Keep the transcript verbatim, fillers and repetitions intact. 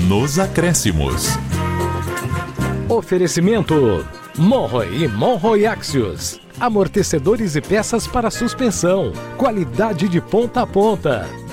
nos acréscimos. Oferecimento Monroe e Monroe Axios. Amortecedores e peças para suspensão. Qualidade de ponta a ponta.